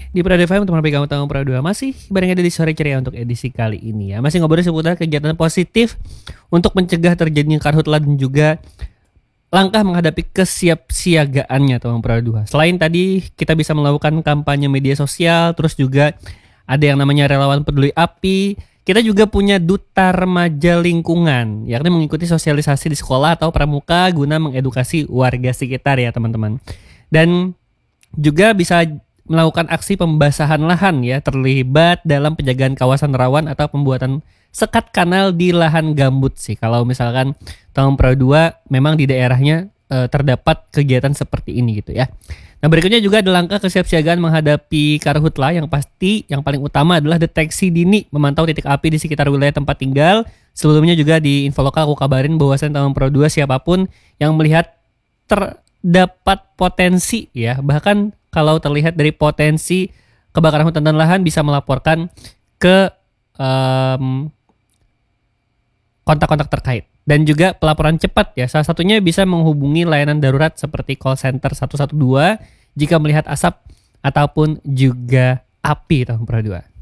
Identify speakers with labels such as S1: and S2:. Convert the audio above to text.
S1: Di Prada FM teman pegang utama Prada 2 masih bareng ada di sore ceria untuk edisi kali ini ya. Masih ngobrol seputar kegiatan positif untuk mencegah terjadinya karhutla dan juga langkah menghadapi kesiapsiagaannya teman Prada 2. Selain tadi kita bisa melakukan kampanye media sosial, terus juga ada yang namanya relawan peduli api. Kita juga punya duta remaja lingkungan, yakni mengikuti sosialisasi di sekolah atau pramuka guna mengedukasi warga sekitar ya teman-teman. Dan juga bisa melakukan aksi pembasahan lahan ya, terlibat dalam penjagaan kawasan rawan atau pembuatan sekat kanal di lahan gambut sih. Kalau misalkan tahun Pro 2 memang di daerahnya terdapat kegiatan seperti ini gitu ya. Nah berikutnya juga ada langkah kesiapsiagaan menghadapi karhutla. Yang pasti yang paling utama adalah deteksi dini, memantau titik api di sekitar wilayah tempat tinggal. Sebelumnya juga di info lokal aku kabarin bahwasan tahun Pro 2 siapapun yang melihat terdapat potensi ya, bahkan kalau terlihat dari potensi kebakaran hutan dan lahan bisa melaporkan ke kontak-kontak terkait. Dan juga pelaporan cepat ya, salah satunya bisa menghubungi layanan darurat seperti call center 112 jika melihat asap ataupun juga api tahun Pro 2.